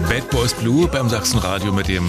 Bad Boys Blue beim Sachsenradio mit dem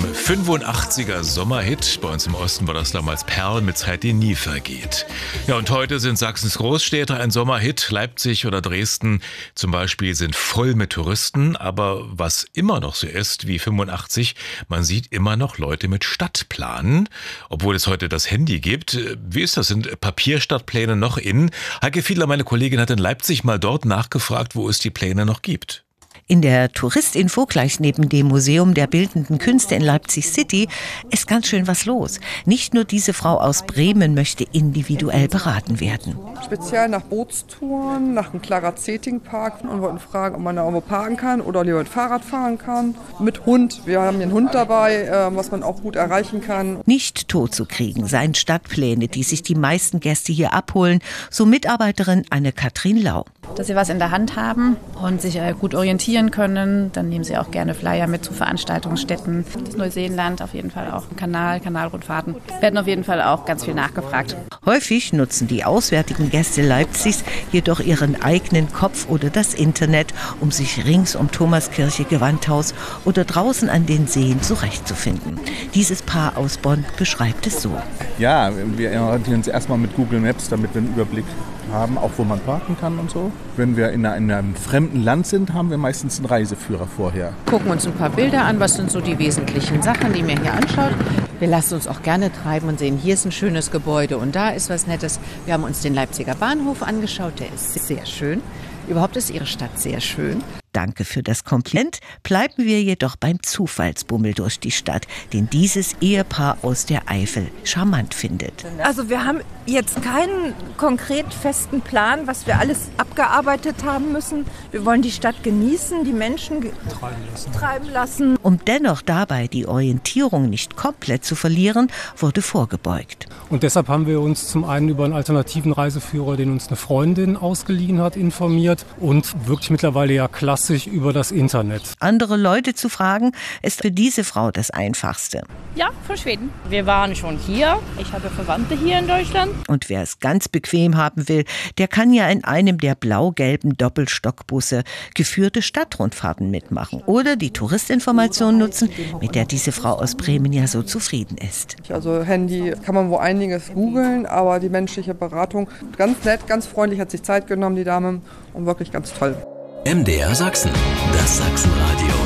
85er Sommerhit. Bei uns im Osten war das damals Perl mit Zeit, die nie vergeht. Ja, und heute sind Sachsens Großstädte ein Sommerhit. Leipzig oder Dresden zum Beispiel sind voll mit Touristen. Aber was immer noch so ist wie 85, man sieht immer noch Leute mit Stadtplanen, obwohl es heute das Handy gibt. Wie ist das? Sind Papierstadtpläne noch in? Heike Fiedler, meine Kollegin, hat in Leipzig mal dort nachgefragt, wo es die Pläne noch gibt. In der Touristinfo, gleich neben dem Museum der Bildenden Künste in Leipzig City, ist ganz schön was los. Nicht nur diese Frau aus Bremen möchte individuell beraten werden. Speziell nach Bootstouren, nach dem Clara Zetting Park und wollten fragen, ob man da irgendwo parken kann oder lieber mit Fahrrad fahren kann. Mit Hund. Wir haben hier einen Hund dabei, was man auch gut erreichen kann. Nicht totzukriegen seien Stadtpläne, die sich die meisten Gäste hier abholen, so Mitarbeiterin Anne-Kathrin Lau. Dass sie was in der Hand haben und sich gut orientieren können. Dann nehmen sie auch gerne Flyer mit zu Veranstaltungsstätten. Das Neuseeland auf jeden Fall auch. Kanalrundfahrten. Werden auf jeden Fall auch ganz viel nachgefragt. Häufig nutzen die auswärtigen Gäste Leipzigs jedoch ihren eigenen Kopf oder das Internet, um sich rings um Thomaskirche, Gewandhaus oder draußen an den Seen zurechtzufinden. Dieses Paar aus Bonn beschreibt es so. Ja, wir orientieren uns erstmal mit Google Maps, damit wir einen Überblick haben, auch wo man parken kann und so. Wenn wir in einem fremden Land sind, haben wir meistens einen Reiseführer vorher. Gucken uns ein paar Bilder an, was sind so die wesentlichen Sachen, die man hier anschaut. Wir lassen uns auch gerne treiben und sehen, hier ist ein schönes Gebäude und da ist was Nettes. Wir haben uns den Leipziger Bahnhof angeschaut, der ist sehr schön. Überhaupt ist Ihre Stadt sehr schön. Danke für das Kompliment. Bleiben wir jedoch beim Zufallsbummel durch die Stadt, den dieses Ehepaar aus der Eifel charmant findet. Also wir haben jetzt keinen konkret festen Plan, was wir alles abgearbeitet haben müssen. Wir wollen die Stadt genießen, die Menschen treiben lassen. Um dennoch dabei die Orientierung nicht komplett zu verlieren, wurde vorgebeugt. Und deshalb haben wir uns zum einen über einen alternativen Reiseführer, den uns eine Freundin ausgeliehen hat, informiert und wirklich mittlerweile ja klassisch über das Internet. Andere Leute zu fragen, ist für diese Frau das Einfachste. Ja, von Schweden. Wir waren schon hier. Ich habe Verwandte hier in Deutschland. Und wer es ganz bequem haben will, der kann ja in einem der blau-gelben Doppelstockbusse geführte Stadtrundfahrten mitmachen oder die Touristinformation nutzen, mit der diese Frau aus Bremen ja so zufrieden ist. Also Handy kann man wo einiges googeln, aber die menschliche Beratung, ganz nett, ganz freundlich, hat sich Zeit genommen, die Dame, und wirklich ganz toll. MDR Sachsen, das Sachsenradio.